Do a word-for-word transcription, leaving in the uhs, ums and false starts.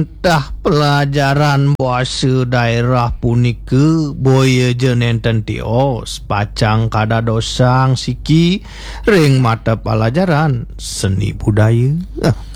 Mantah pelajaran bahasa daerah punike boya jenenten tios pacang kada dosang siki ring mata pelajaran seni budaya.